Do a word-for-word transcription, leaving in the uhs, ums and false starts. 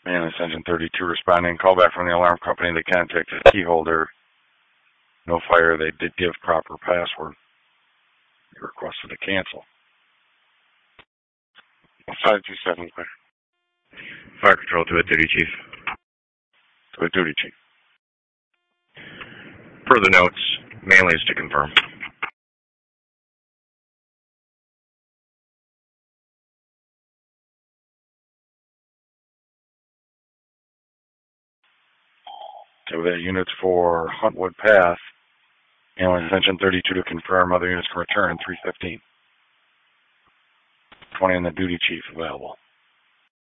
Manly Engine thirty-two responding. Call back from the alarm company. They contacted the key holder. No fire. They did give proper password. They requested to cancel. five two seven, clear. Fire control to a duty chief. To a duty chief. Per the notes, Manly is to confirm. Okay, we got units for Huntwood Path. Manly Engine thirty-two to confirm. Other units can return in three fifteen. twenty on the duty chief available.